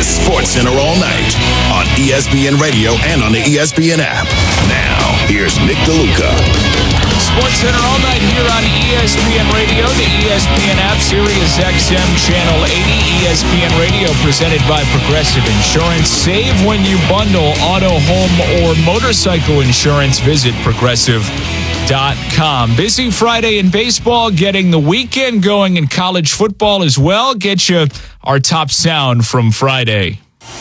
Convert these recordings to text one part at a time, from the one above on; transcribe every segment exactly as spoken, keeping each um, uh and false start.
is SportsCenter All Night on E S P N Radio and on the E S P N app. Now, here's Nick DeLuca. SportsCenter All Night here on E S P N Radio, the E S P N app, Sirius X M Channel eighty, E S P N Radio, presented by Progressive Insurance. Save when you bundle auto, home, or motorcycle insurance. Visit Progressive dot com. Busy Friday in baseball, getting the weekend going in college football as well. Get you our top sound from Friday.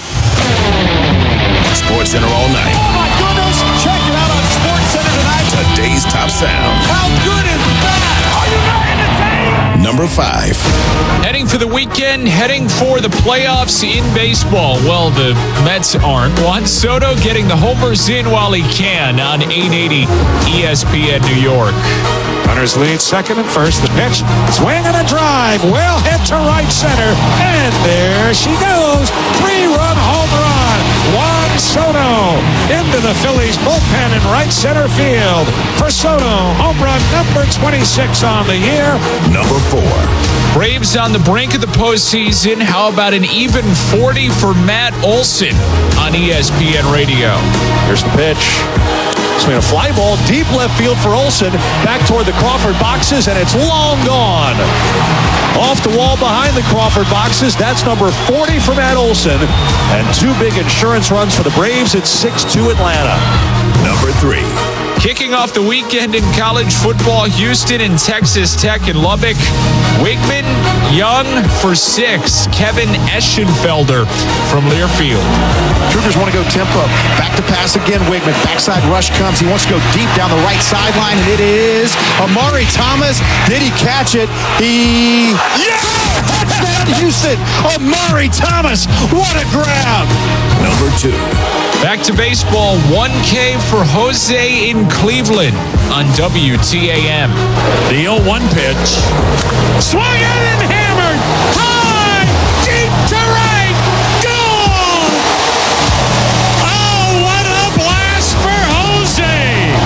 SportsCenter All Night. Oh my goodness! Check it out on SportsCenter tonight. Today's top sound. How good is that? Are you not entertained? Number five. Heading for the weekend, heading for the playoffs in baseball. Well, the Mets aren't. Juan Soto getting the homers in while he can on eight eighty E S P N New York. Runners lead second and first. The pitch, swing and a drive, well hit to right center, and there she goes. Three-run home run. Juan Soto into the Phillies bullpen in right center field. For Soto, home run number twenty-six on the year. Number four. Braves on the brink of the postseason. How about an even forty for Matt Olson on E S P N Radio? Here's the pitch. Swing a fly ball deep left field for Olson. Back toward the Crawford boxes, and it's long gone. Off the wall behind the Crawford boxes. That's number forty for Matt Olson. And two big insurance runs for the Braves. It's six two Atlanta. Number three. Kicking off the weekend in college football, Houston and Texas Tech in Lubbock. Wigman Young for six. Kevin Eschenfelder from Learfield. Cougars want to go tempo. Back to pass again. Wigman. Backside rush comes. He wants to go deep down the right sideline, and it is Amari Thomas. Did he catch it? He... Yeah! Touchdown Houston. Amari Thomas. What a grab. Number two. Back to baseball. one K for Jose in Cleveland on W T A M. The oh one pitch. Swung in and hammered. High. Deep to right. Goal. Oh, what a blast for Jose.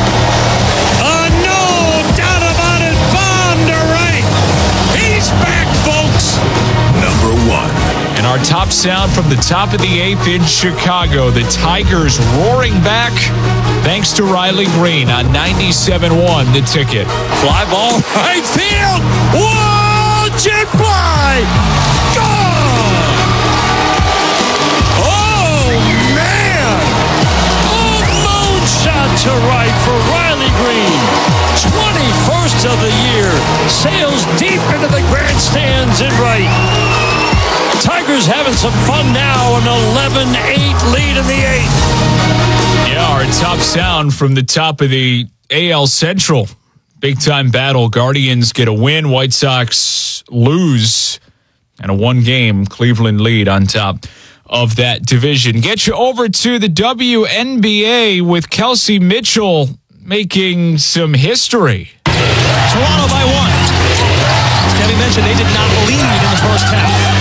Uh, no doubt about it. Bomb to right. He's back, folks. Number one. And our top sound from the top of the eighth in Chicago. The Tigers roaring back thanks to Riley Green on ninety-seven one The Ticket. Fly ball, right field. Whoa, jet fly. Gone. Oh, man. Oh, moonshot to right for Riley Green. twenty-first of the year. Sails deep into the grandstands in right. Tigers having some fun now, an eleven eight lead in the eighth. Yeah, our top sound from the top of the A L Central. Big time battle. Guardians get a win. White Sox lose. And a one game Cleveland lead on top of that division. Get you over to the W N B A with Kelsey Mitchell making some history. Toronto by one. As Kevin mentioned, they did not lead in the first half.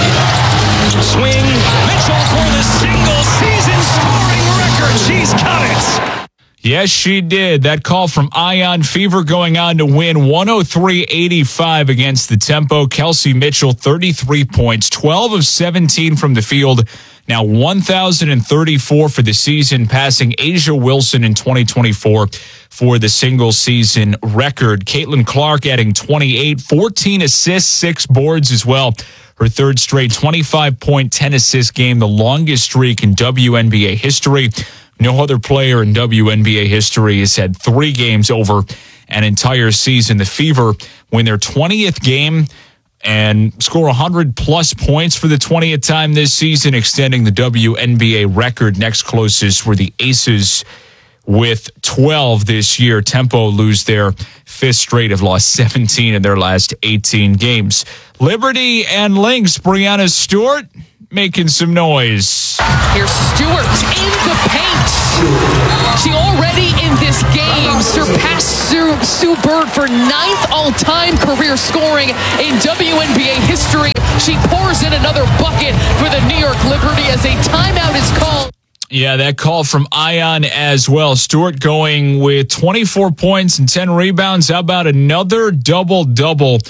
Swing, Mitchell for the single season scoring record. She's got it. Yes, she did. That call from Ion Fever going on to win one oh three eighty-five against the Tempo. Kelsey Mitchell, thirty-three points, twelve of seventeen from the field. Now one thousand thirty-four for the season, passing Asia Wilson in twenty twenty-four for the single season record. Caitlin Clark adding twenty-eight, fourteen assists, six boards as well. Her third straight twenty-five point, ten assist game, the longest streak in W N B A history. No other player in W N B A history has had three games over an entire season. The Fever win their twentieth game and score one hundred plus points for the twentieth time this season, extending the W N B A record. Next closest were the Aces with twelve this year. Tempo lose their fifth straight, have lost seventeen in their last eighteen games. Liberty and Lynx, Brianna Stewart making some noise. Here's Stewart in the paint. She already in this game surpassed Sue, Sue Bird for ninth all-time career scoring in W N B A history. She pours in another bucket for the New York Liberty as a timeout is called. Yeah, that call from Ion as well. Stewart going with twenty-four points and ten rebounds. How about another double-double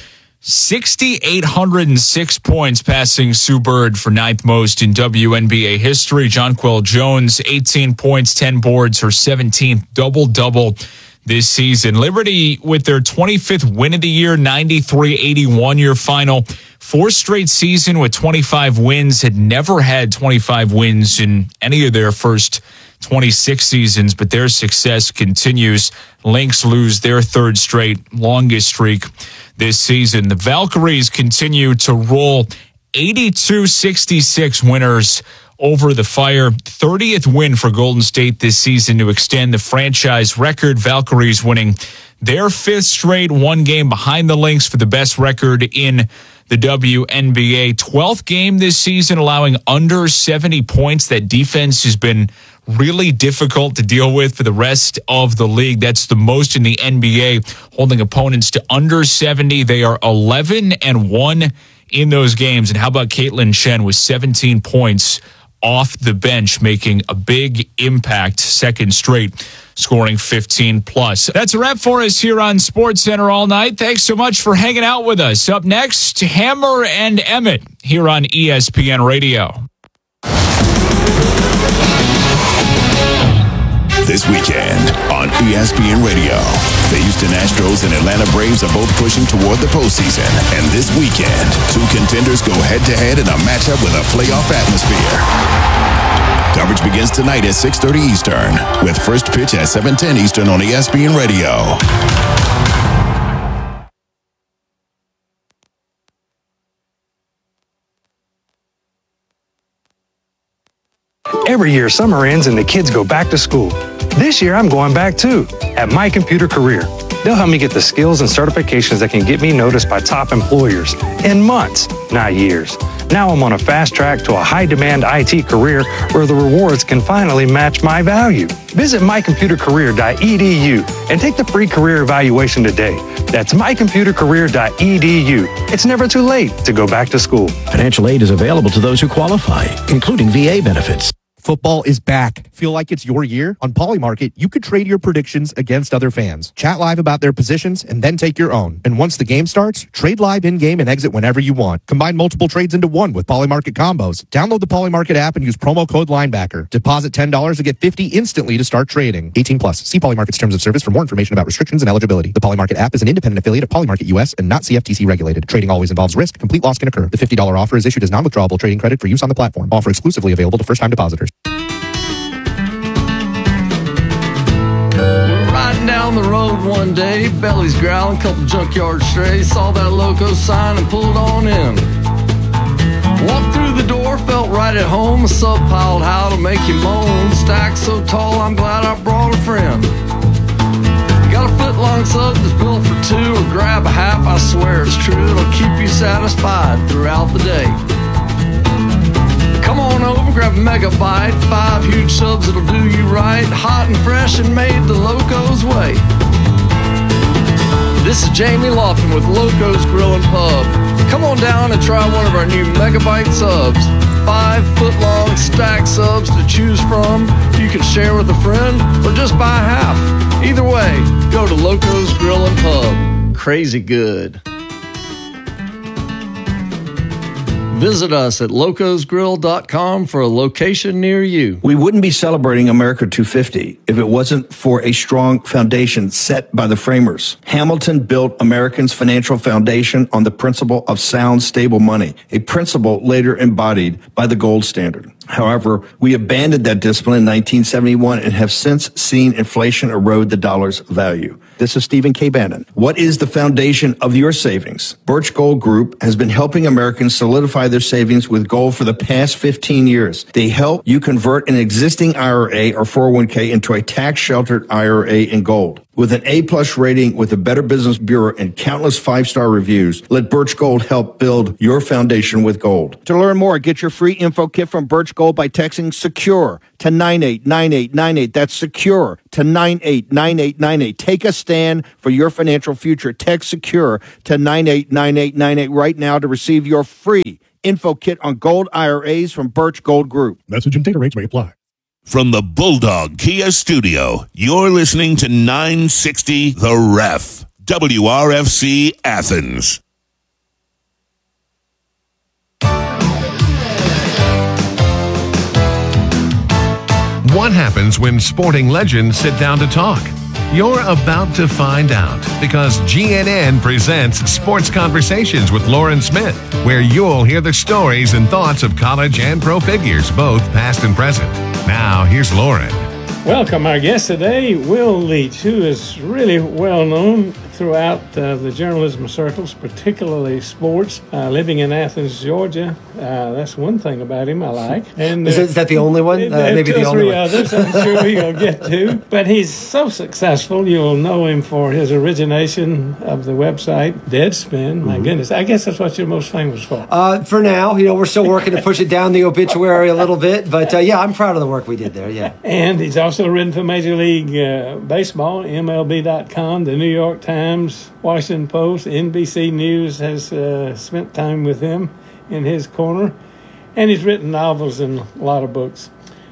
six thousand eight hundred six points, passing Sue Bird for ninth most in W N B A history. Jonquel Jones, eighteen points, ten boards, her seventeenth double-double this season. Liberty with their twenty-fifth win of the year, ninety-three eighty-one year final. Fourth straight season with twenty-five wins. Had never had twenty-five wins in any of their first twenty-six seasons, but their success continues. Lynx lose their third straight, longest streak this season. The Valkyries continue to roll, eighty-two sixty-six winners over the Fire. thirtieth win for Golden State this season to extend the franchise record. Valkyries winning their fifth straight, one game behind the Lynx for the best record in the W N B A. twelfth game this season, allowing under seventy points. That defense has been really difficult to deal with for the rest of the league. That's the most in the N B A, holding opponents to under seventy. They are eleven and one in those games. And how about Caitlin Chen with seventeen points off the bench, making a big impact, second straight, scoring fifteen plus. That's a wrap for us here on SportsCenter all night. Thanks so much for hanging out with us. Up next, Hammer and Emmett here on E S P N Radio. This weekend on E S P N Radio, the Houston Astros and Atlanta Braves are both pushing toward the postseason. And this weekend, two contenders go head-to-head in a matchup with a playoff atmosphere. Coverage begins tonight at six thirty Eastern, with first pitch at seven ten Eastern on E S P N Radio. Every year, summer ends and the kids go back to school. This year, I'm going back too, at My Computer Career. They'll help me get the skills and certifications that can get me noticed by top employers in months, not years. Now I'm on a fast track to a high-demand I T career where the rewards can finally match my value. Visit my computer career dot e d u and take the free career evaluation today. That's my computer career dot e d u. It's never too late to go back to school. Financial aid is available to those who qualify, including V A benefits. Football is back. Feel like it's your year? On Polymarket, you could trade your predictions against other fans. Chat live about their positions and then take your own. And once the game starts, trade live in-game and exit whenever you want. Combine multiple trades into one with Polymarket combos. Download the Polymarket app and use promo code Linebacker. Deposit ten dollars to get fifty dollars instantly to start trading. eighteen plus. See Polymarket's terms of service for more information about restrictions and eligibility. The Polymarket app is an independent affiliate of Polymarket U S and not C F T C regulated. Trading always involves risk. Complete loss can occur. The fifty dollars offer is issued as non-withdrawable trading credit for use on the platform. Offer exclusively available to first-time depositors. Riding down the road one day, belly's growling, couple junkyard strays, saw that loco sign and pulled on in. Walked through the door, felt right at home, a sub piled how to make you moan. Stack so tall, I'm glad I brought a friend. Got a foot long sub that's built for two, or grab a half, I swear it's true, it'll keep you satisfied throughout the day. Come on over, grab a megabyte, five huge subs that'll do you right, hot and fresh and made the Loco's way. This is Jamie Lofton with Loco's Grill and Pub. Come on down and try one of our new megabyte subs. Five foot long stack subs to choose from. You can share with a friend or just buy half. Either way, go to Loco's Grill and Pub. Crazy good. Visit us at locos grill dot com for a location near you. We wouldn't be celebrating America two fifty if it wasn't for a strong foundation set by the framers. Hamilton built Americans' financial foundation on the principle of sound, stable money, a principle later embodied by the gold standard. However, we abandoned that discipline in nineteen seventy-one and have since seen inflation erode the dollar's value. This is Stephen K. Bannon. What is the foundation of your savings? Birch Gold Group has been helping Americans solidify their savings with gold for the past fifteen years. They help you convert an existing I R A or four oh one k into a tax-sheltered I R A in gold. With an A-plus rating with the Better Business Bureau and countless five-star reviews, let Birch Gold help build your foundation with gold. To learn more, get your free info kit from Birch Gold by texting SECURE to nine eight nine eight nine eight. That's SECURE to nine eight nine eight nine eight. Take a stand for your financial future. Text SECURE to nine eight nine eight nine eight right now to receive your free info kit on gold I R As from Birch Gold Group. Message and data rates may apply. From the Bulldog Kia Studio, you're listening to nine sixty The Ref, W R F C Athens. What happens when sporting legends sit down to talk? You're about to find out because G N N presents Sports Conversations with Lauren Smith, where you'll hear the stories and thoughts of college and pro figures, both past and present. Now, here's Lauren. Welcome. Our guest today, Will Leitch, who is really well known throughout uh, the journalism circles, particularly sports. Uh, living in Athens, Georgia, uh, that's one thing about him I like. And uh, is, that, is that the only one? Uh, maybe two the or only three one. others, I'm sure you'll get to. But he's so successful. You'll know him for his origination of the website Deadspin. My mm-hmm. goodness, I guess that's what you're most famous for. Uh, for now, you know, we're still working to push it down the obituary a little bit, but uh, yeah, I'm proud of the work we did there. Yeah. And he's also written for Major League uh, Baseball, M L B dot com, the New York Times, Washington Post, N B C News has uh, spent time with him in his corner, and he's written novels and a lot of books.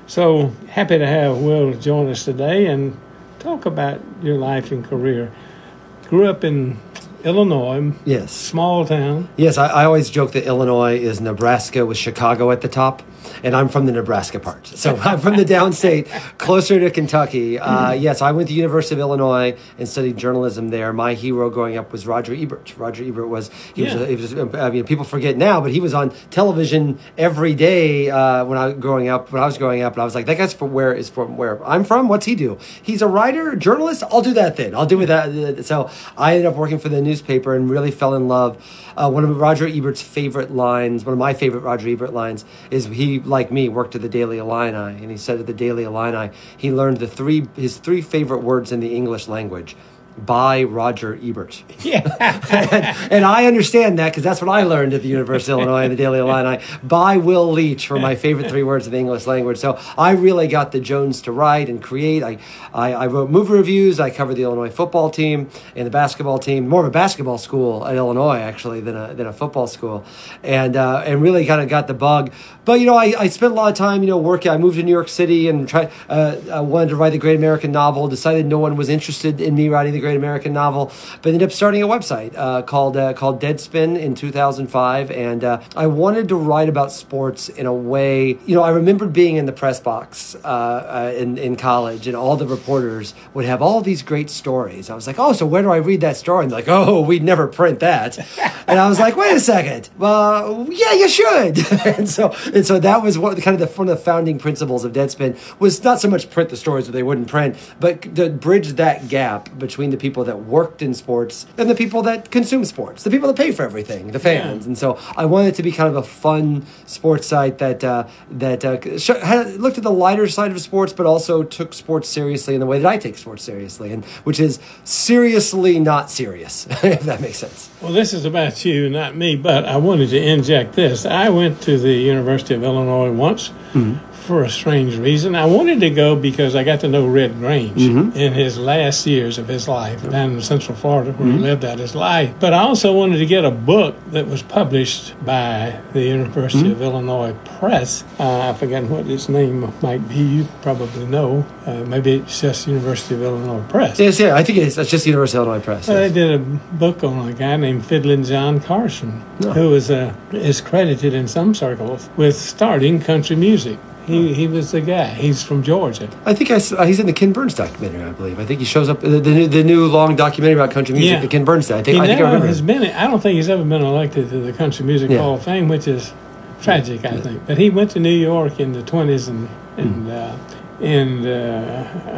So happy to have Will join us today and talk about your life and career. Grew up in Illinois, yes, small town. Yes, I, I always joke that Illinois is Nebraska with Chicago at the top. And I'm from the Nebraska part. So I'm from the downstate, closer to Kentucky. Uh, yes, I went to University of Illinois and studied journalism there. My hero growing up was Roger Ebert. Roger Ebert was, he yeah. was, a, he was I mean, people forget now, but he was on television every day uh, when I was growing up, when I was growing up. And I was like, that guy's from where is from where I'm from? What's he do? He's a writer, journalist? I'll do that then. I'll do with that. So I ended up working for the newspaper and really fell in love. Uh, one of Roger Ebert's favorite lines, one of my favorite Roger Ebert lines, is he, like me, worked at the Daily Illini, and he said at the Daily Illini, he learned the three his three favorite words in the English language. By Roger Ebert. Yeah. and, and I understand that because that's what I learned at the University of Illinois and the Daily Illini. By Will Leitch were my favorite three words in the English language. So I really got the Jones to write and create. I, I, I wrote movie reviews. I covered the Illinois football team and the basketball team. More of a basketball school at Illinois, actually, than a, than a football school. And uh, and really kind of got the bug. But, you know, I, I spent a lot of time, you know, working. I moved to New York City and tried, uh, I wanted to write the Great American Novel. Decided no one was interested in me writing the Great American Novel, but ended up starting a website uh, called uh, called Deadspin in two thousand five, and uh, I wanted to write about sports in a way. You know, I remembered being in the press box uh, uh, in in college, and all the reporters would have all these great stories. I was like, oh, so where do I read that story? And they're like, oh, we'd never print that. And I was like, wait a second, well, yeah, you should. and so and so that was what kind of the one of the founding principles of Deadspin was not so much print the stories that they wouldn't print, but to bridge that gap between the people that worked in sports and the people that consume sports, the people that pay for everything, the fans. Yeah. And so I wanted it to be kind of a fun sports site that uh, that uh, sh- had, looked at the lighter side of sports, but also took sports seriously in the way that I take sports seriously, and which is seriously not serious, if that makes sense. Well, this is about you, not me, but I wanted to inject this. I went to the University of Illinois once. Mm-hmm. For a strange reason. I wanted to go because I got to know Red Grange mm-hmm. in his last years of his life down in Central Florida where mm-hmm. he lived out his life. But I also wanted to get a book that was published by the University mm-hmm. of Illinois Press. Uh, I forget what its name might be. You probably know. Uh, maybe it's just University of Illinois Press. Yes, yeah, I think it's, it's just University of Illinois Press. Yes. Yes. They did a book on a guy named Fiddlin' John Carson, no. who is, uh, is credited in some circles with starting country music. He he was the guy. He's from Georgia. I think I, uh, he's in the Ken Burns documentary, I believe. I think he shows up the, the new the new long documentary about country music. Yeah. The Ken Burns. I think he I think never I remember. Has been. I don't think he's ever been elected to the Country Music yeah. Hall of Fame, which is tragic, I yeah. think. But he went to New York in the twenties and and mm. uh, and uh,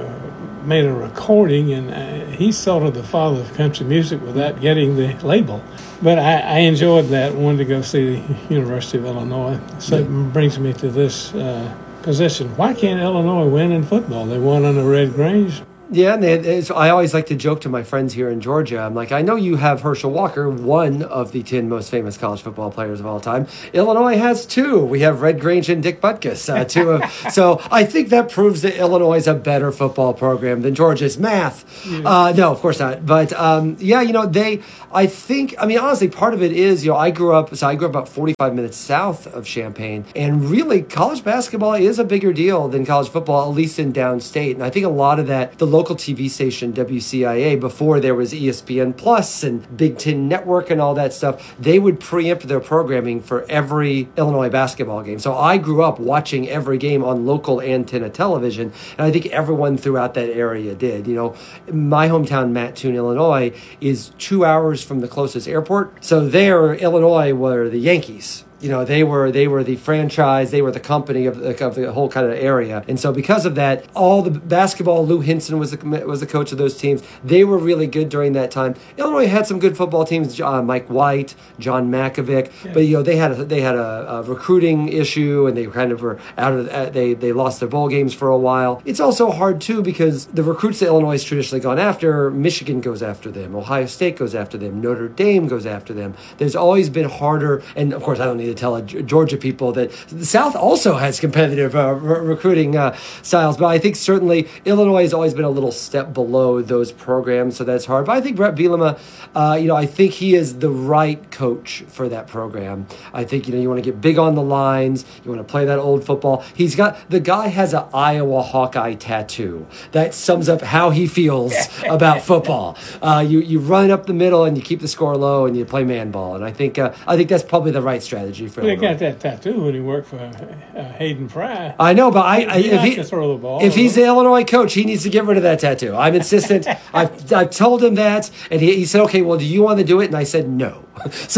uh, made a recording, and uh, he's sort of the father of country music without getting the label. But I, I enjoyed that. Wanted to go see the University of Illinois. So yeah. it brings me to this uh, position. Why can't Illinois win in football? They won under Red Grange. Yeah, and they, it's, I always like to joke to my friends here in Georgia. I'm like, I know you have Herschel Walker, one of the ten most famous college football players of all time. Illinois has two. We have Red Grange and Dick Butkus, uh, two of. So I think that proves that Illinois is a better football program than Georgia's math. Yeah. Uh, no, of course not. But um, yeah, you know, they. I think. I mean, honestly, part of it is, you know, I grew up. So I grew up about forty-five minutes south of Champaign, and really, college basketball is a bigger deal than college football, at least in downstate. And I think a lot of that, the local T V station W C I A, before there was E S P N Plus and Big Ten Network and all that stuff, they would preempt their programming for every Illinois basketball game. So I grew up watching every game on local antenna television, and I think everyone throughout that area did. You know, my hometown, Mattoon, Illinois, is two hours from the closest airport. So there, Illinois were the Yankees. You know, they were they were the franchise, they were the company of the, of the whole kind of area. And so because of that, all the basketball, Lou Hinson was the, was the coach of those teams. They were really good during that time. Illinois had some good football teams, uh, Mike White, John Makovic, yeah. But, you know, they had a, they had a, a recruiting issue, and they kind of were out of the, they, they lost their bowl games for a while. It's also hard, too, because the recruits that Illinois has traditionally gone after, Michigan goes after them, Ohio State goes after them, Notre Dame goes after them. There's always been harder, and, of course, I don't need to tell Georgia people that the South also has competitive uh, re- recruiting uh, styles, but I think certainly Illinois has always been a little step below those programs, so that's hard. But I think Brett Bielema, uh, you know, I think he is the right coach for that program. I think, you know, you want to get big on the lines, you want to play that old football. He's got, the guy has an Iowa Hawkeye tattoo that sums up how he feels about football. Uh, you you run up the middle and you keep the score low and you play man ball, and I think uh, I think that's probably the right strategy for Illinois. He got that tattoo when he worked for uh, Hayden Fry. I know, but I, I he if, he, to throw the ball, if he's the Illinois coach, he needs to get rid of that tattoo. I'm insistent. I've, I've told him that, and he, he said, okay, well, do you want to do it? And I said, no. So,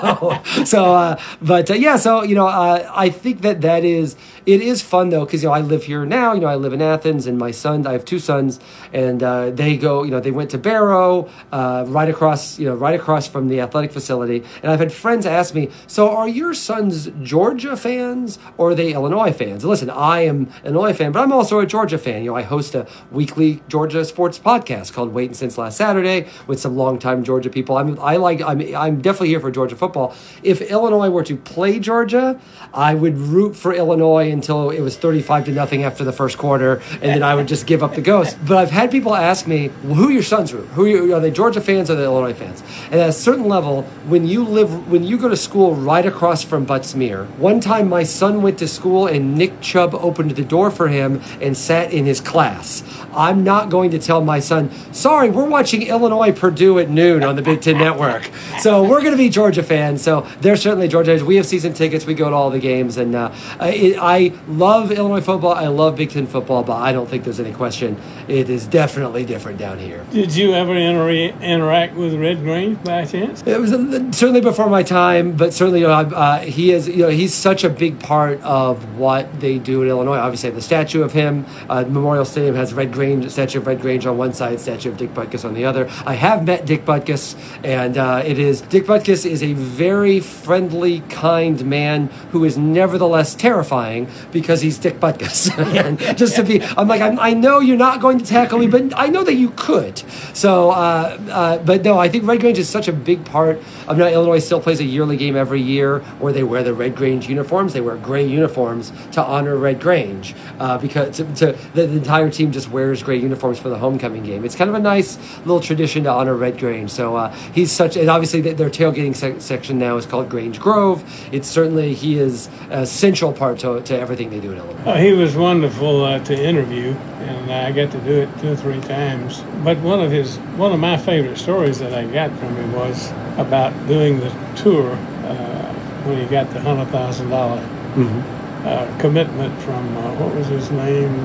so, uh, but uh, yeah, so, you know, uh, I think that that is, it is fun though, because, you know, I live here now, you know, I live in Athens, and my son, I have two sons, and uh, they go, you know, they went to Barrow, uh, right across, you know, right across from the athletic facility. And I've had friends ask me, so are your sons Georgia fans or are they Illinois fans? And listen, I am an Illinois fan, but I'm also a Georgia fan. You know, I host a weekly Georgia sports podcast called Waiting Since Last Saturday with some longtime Georgia people. I'm, I like, I'm, I'm definitely here for Georgia football. If Illinois were to play Georgia, I would root for Illinois until it was thirty-five to nothing after the first quarter, and then I would just give up the ghost. But I've had people ask me, well, who are your sons root? Who are, you, are they Georgia fans or are they Illinois fans? And at a certain level, when you live, when you go to school right across from Butts-Mehre, one time my son went to school and Nick Chubb opened the door for him and sat in his class. I'm not going to tell my son, sorry, we're watching Illinois Purdue at noon on the Big Ten Network. So we're going to be Georgia fans. So they're certainly Georgia fans. We have season tickets. We go to all the games. And uh, I, I love Illinois football. I love Big Ten football, but I don't think there's any question. It is definitely different down here. Did you ever inter- interact with Red Grange by chance? It was uh, certainly before my time, but certainly, you know, uh, he is, you know, he's such a big part of what they do in Illinois. Obviously, the statue of him, uh, Memorial Stadium has Red Grange, statue of Red Grange on one side, statue of Dick Butkus on the other. I have met Dick Butkus, and uh, it is Dick Butkus is a very friendly, kind man who is nevertheless terrifying because he's Dick Butkus. And just to be, I'm like, I'm, I know you're not going to tackle me, but I know that you could. So, uh, uh, but no, I think Red Grange is such a big part of now. Illinois still plays a yearly game every year where they wear the Red Grange uniforms. They wear gray uniforms to honor Red Grange uh, because to, to, the, the entire team just wears gray uniforms for the homecoming game. It's kind of a nice little tradition to honor Red Grange. So uh, he's such, and obviously their tailgating se- section now is called Grange Grove. It's certainly, he is a central part to, to everything they do in Illinois. Oh, he was wonderful uh, to interview, and I got to do it two or three times. But one of his, one of my favorite stories that I got from him was about doing the tour uh, when he got the hundred thousand dollar Mm-hmm. uh, commitment from uh, what was his name,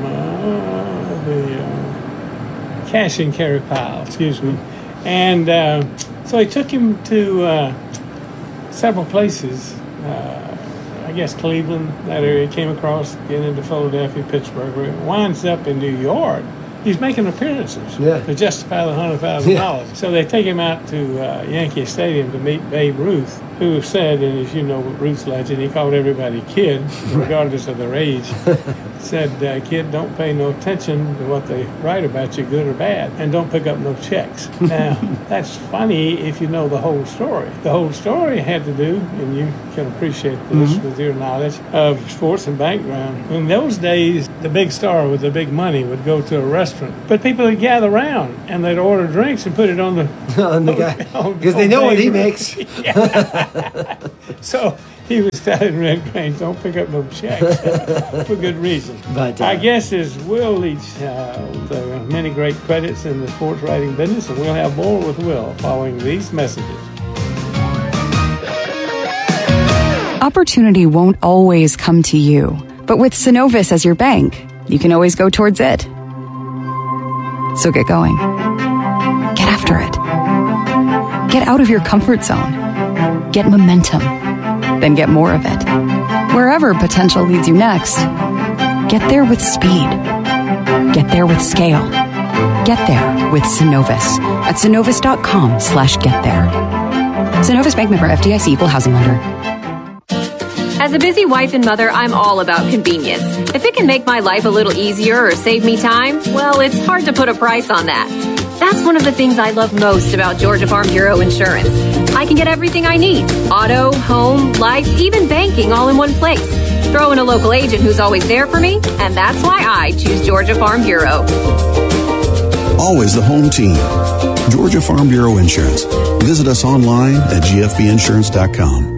uh, the uh, Cash and Carry Powell, excuse me, and uh, so he took him to uh, several places. Uh, I guess Cleveland, that area, came across, get into Philadelphia, Pittsburgh, where it winds up in New York. He's making appearances yeah. to justify the hundred thousand yeah. dollars. So they take him out to uh, Yankee Stadium to meet Babe Ruth, who said, and as you know, Ruth's legend, he called everybody kid, regardless of their age. Said, uh, kid, don't pay no attention to what they write about you, good or bad, and don't pick up no checks. Now, that's funny if you know the whole story. The whole story had to do, and you can appreciate this Mm-hmm. with your knowledge of sports and background. In those days, the big star with the big money would go to a restaurant, but people would gather around and they'd order drinks and put it on the on the guy because they know what he makes. So he was telling Red Grange, don't pick up no checks for good reason. But, uh, I guess is Will Leach, uh, with uh, many great credits in the sports writing business, and we'll have more with Will following these messages. Opportunity won't always come to you, but with Synovus as your bank, you can always go towards it. So get going. Get after it. Get out of your comfort zone. Get momentum. Then get more of it. Wherever potential leads you next, get there with speed. Get there with scale. Get there with Synovus at synovus.com slash get there. Synovus Bank member F D I C equal housing lender. As a busy wife and mother, I'm all about convenience. If it can make my life a little easier or save me time, well, it's hard to put a price on that. That's one of the things I love most about Georgia Farm Bureau Insurance. I can get everything I need. Auto, home, life, even banking all in one place. Throw in a local agent who's always there for me, and that's why I choose Georgia Farm Bureau. Always the home team. Georgia Farm Bureau Insurance. Visit us online at g f b insurance dot com.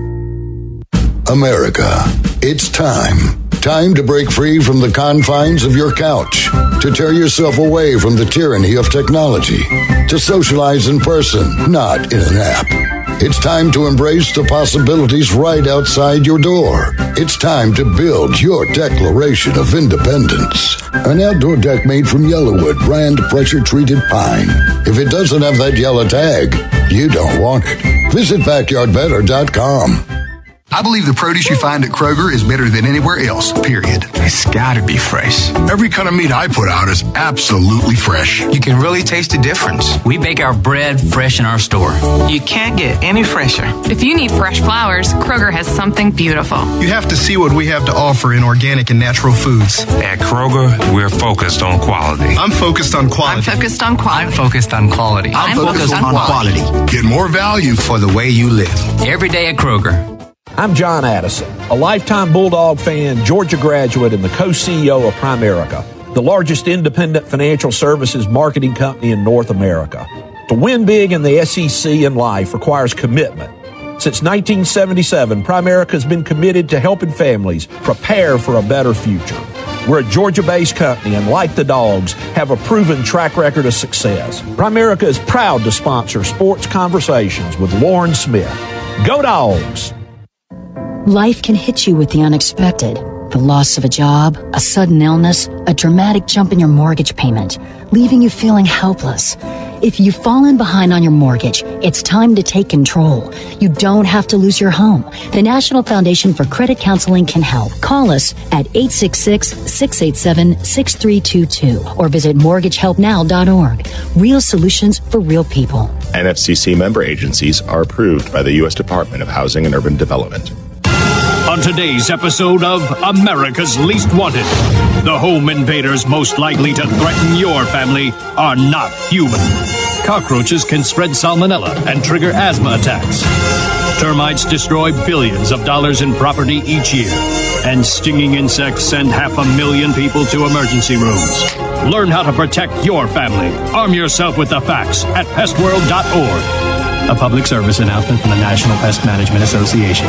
America, it's time. Time to break free from the confines of your couch, to tear yourself away from the tyranny of technology, to socialize in person, not in an app. It's time to embrace the possibilities right outside your door. It's time to build your Declaration of Independence. An outdoor deck made from Yellowwood brand pressure-treated pine. If it doesn't have that yellow tag, you don't want it. Visit backyard better dot com. I believe the produce you find at Kroger is better than anywhere else, period. It's gotta be fresh. Every cut of meat I put out is absolutely fresh. You can really taste the difference. We bake our bread fresh in our store. You can't get any fresher. If you need fresh flowers, Kroger has something beautiful. You have to see what we have to offer in organic and natural foods. At Kroger, we're focused on quality. I'm focused on quality. I'm focused on quality. I'm focused on quality. I'm, I'm focused, focused on, on quality. quality. Get more value for the way you live. Every day at Kroger. I'm John Addison, a lifetime Bulldog fan, Georgia graduate, and the co-C E O of Primerica, the largest independent financial services marketing company in North America. To win big in the S E C and life requires commitment. Since nineteen seventy-seven, Primerica has been committed to helping families prepare for a better future. We're a Georgia-based company and, like the Dogs, have a proven track record of success. Primerica is proud to sponsor Sports Conversations with Lauren Smith. Go Dogs! Life can hit you with the unexpected. The loss of a job, a sudden illness, a dramatic jump in your mortgage payment, leaving you feeling helpless. If you've fallen behind on your mortgage, it's time to take control. You don't have to lose your home. The National Foundation for Credit Counseling can help. Call us at eight six six, six eight seven, six three two two or visit mortgage help now dot org. Real solutions for real people. N F C C member agencies are approved by the U S Department of Housing and Urban Development. On today's episode of America's Least Wanted, the home invaders most likely to threaten your family are not human. Cockroaches can spread salmonella and trigger asthma attacks. Termites destroy billions of dollars in property each year. And stinging insects send half a million people to emergency rooms. Learn how to protect your family. Arm yourself with the facts at pest world dot org. A public service announcement from the National Pest Management Association.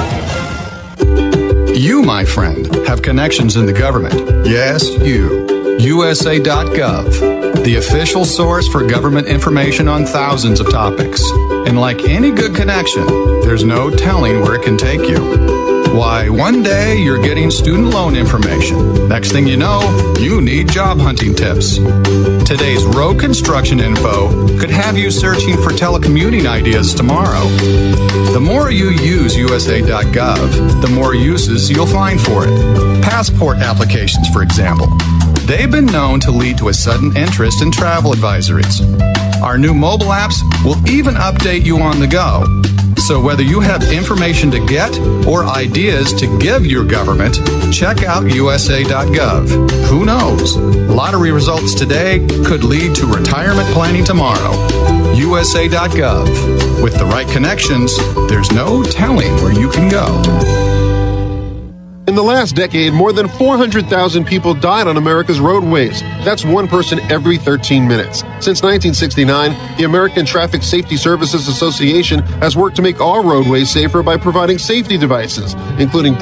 You, my friend, have connections in the government. Yes, you. U S A dot gov, the official source for government information on thousands of topics. And like any good connection, there's no telling where it can take you. Why, one day you're getting student loan information. Next thing you know, you need job hunting tips. Today's road construction info could have you searching for telecommuting ideas tomorrow. The more you use U S A dot gov, the more uses you'll find for it. Passport applications, for example. They've been known to lead to a sudden interest in travel advisories. Our new mobile apps will even update you on the go. So whether you have information to get or ideas to give your government, check out U S A dot gov. Who knows? Lottery results today could lead to retirement planning tomorrow. U S A dot gov. With the right connections, there's no telling where you can go. In the last decade, more than four hundred thousand people died on America's roadways. That's one person every thirteen minutes. Since nineteen sixty-nine, the American Traffic Safety Services Association has worked to make all roadways safer by providing safety devices, including